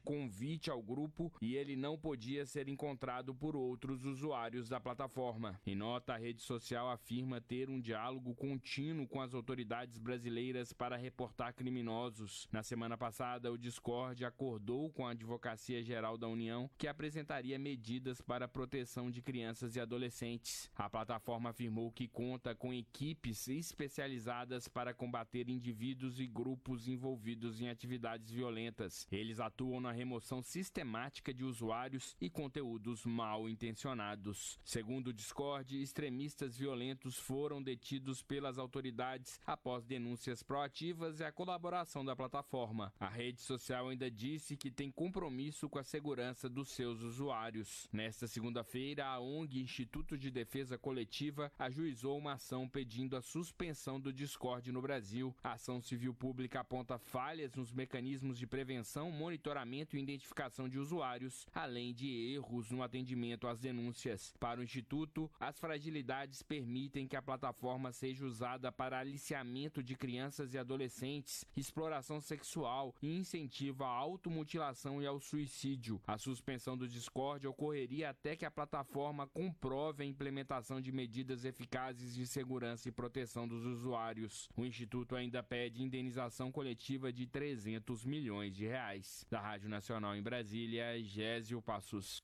convite ao grupo e ele não podia ser encontrado por outros usuários da plataforma. Em nota, a rede social afirma ter um diálogo contínuo com as autoridades brasileiras para reportar criminosos. Na semana passada, o Discord acordou com a Advocacia Geral da União que apresentaria medidas para a proteção de crianças e adolescentes. A plataforma afirmou que conta com equipes especializadas para combater indivíduos e grupos envolvidos em atividades violentas. Eles atuam na remoção sistemática de usuários e conteúdos mal intencionados. Segundo o Discord, extremistas violentos foram detidos pelas autoridades após denúncias proativas e a colaboração da plataforma. A rede social ainda disse que tem compromisso com a segurança dos seus usuários. Nesta segunda-feira, a ONG Instituto de Defesa Coletiva ajuizou uma ação pedindo a suspensão do Discord no Brasil. A ação civil pública aponta falhas nos mecanismos de prevenção, monitoramento e identificação de usuários, além de erros no atendimento às denúncias. Para o Instituto, as fragilidades permitem que a plataforma seja usada para aliciamento de crianças e adolescentes, exploração sexual e incentivo à automutilação e ao suicídio. A suspensão do Discord ocorreria até que a plataforma comprove a implementação de medidas eficazes de segurança e proteção dos usuários. O Instituto ainda pede indenização coletiva de 300 milhões de reais. Da Rádio Nacional em Brasília, Gésio Passos.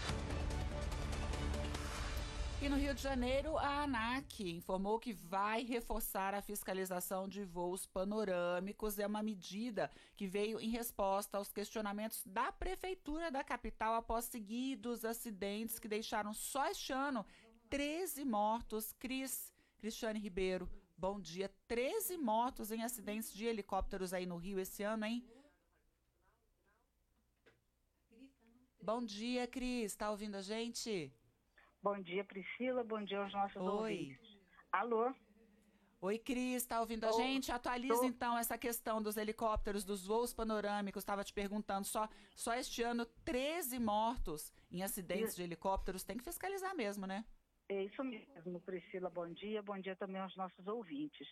E no Rio de Janeiro, a ANAC informou que vai reforçar a fiscalização de voos panorâmicos. É uma medida que veio em resposta aos questionamentos da Prefeitura da capital após seguidos acidentes que deixaram só este ano 13 mortos. Cristiane Ribeiro, bom dia. 13 mortos em acidentes de helicópteros aí no Rio esse ano, hein? Bom dia, Cris. Está ouvindo a gente? Bom dia, Priscila. Bom dia aos nossos ouvintes. Alô? Oi, Cris. Está ouvindo a gente? Atualiza, então, essa questão dos helicópteros, dos voos panorâmicos. Estava te perguntando, só este ano 13 mortos em acidentes de helicópteros. Tem que fiscalizar mesmo, né? É isso mesmo, Priscila. Bom dia também aos nossos ouvintes.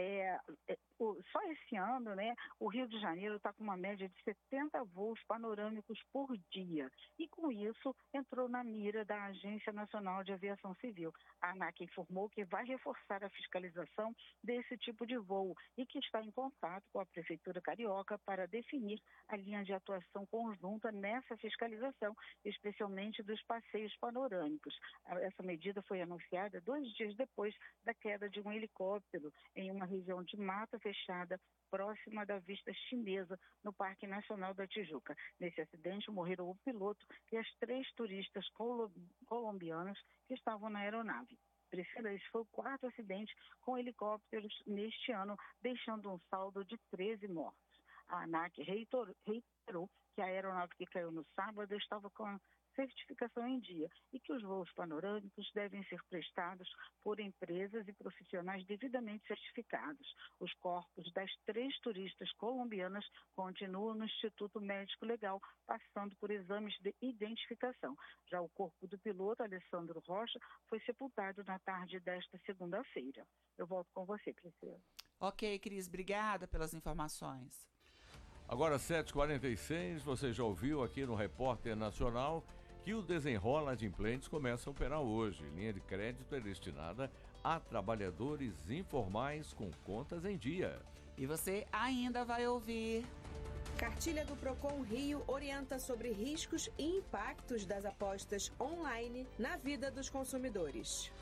Só esse ano, né, o Rio de Janeiro está com uma média de 70 voos panorâmicos por dia. E com isso, entrou na mira da Agência Nacional de Aviação Civil. A ANAC informou que vai reforçar a fiscalização desse tipo de voo e que está em contato com a Prefeitura Carioca para definir a linha de atuação conjunta nessa fiscalização, especialmente dos passeios panorâmicos. Essa medida foi anunciada 2 dias depois da queda de um helicóptero em uma região de mata fechada próxima da vista chinesa no Parque Nacional da Tijuca. Nesse acidente morreram o piloto e as 3 turistas colombianas que estavam na aeronave. Priscila, esse foi o 4º acidente com helicópteros neste ano, deixando um saldo de 13 mortos. A ANAC reiterou que a aeronave que caiu no sábado estava com a certificação em dia e que os voos panorâmicos devem ser prestados por empresas e profissionais devidamente certificados. Os corpos das 3 turistas colombianas continuam no Instituto Médico Legal, passando por exames de identificação. Já o corpo do piloto, Alessandro Rocha, foi sepultado na tarde desta segunda-feira. Eu volto com você, Priscila. Ok, Cris, obrigada pelas informações. Agora, 7h46, você já ouviu aqui no Repórter Nacional que o Desenrola Adimplentes começa a operar hoje. Linha de crédito é destinada a trabalhadores informais com contas em dia. E você ainda vai ouvir. Cartilha do Procon Rio orienta sobre riscos e impactos das apostas online na vida dos consumidores.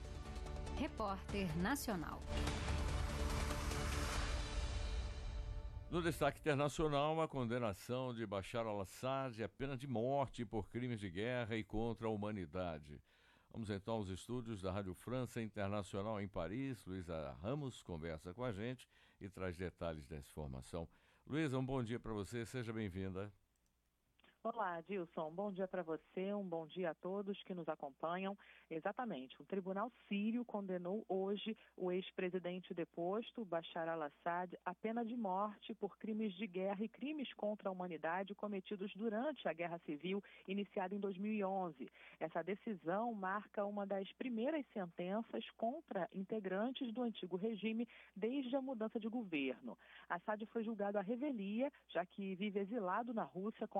Repórter Nacional. No destaque internacional, a condenação de Bashar al-Assad à pena de morte por crimes de guerra e contra a humanidade. Vamos então aos estúdios da Rádio França Internacional em Paris. Luísa Ramos conversa com a gente e traz detalhes dessa informação. Luísa, um bom dia para você, seja bem-vinda. Olá, Dilson. Bom dia para você, um bom dia a todos que nos acompanham. Exatamente, o tribunal sírio condenou hoje o ex-presidente deposto, Bashar al-Assad, à pena de morte por crimes de guerra e crimes contra a humanidade cometidos durante a Guerra Civil, iniciada em 2011. Essa decisão marca uma das primeiras sentenças contra integrantes do antigo regime desde a mudança de governo. Assad foi julgado à revelia, já que vive exilado na Rússia com